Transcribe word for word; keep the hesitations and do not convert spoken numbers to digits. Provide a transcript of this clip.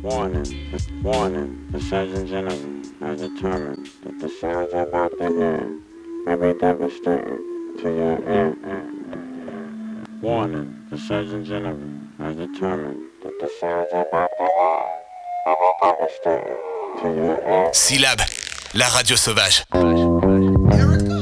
Warning, warning, the Surgeon General has determined that the sounds about to hear may be devastating to your ear. Warning, the Surgeon General has determined that the sounds about to hear may be devastating to your ear. Syllab, la radio sauvage. Erica?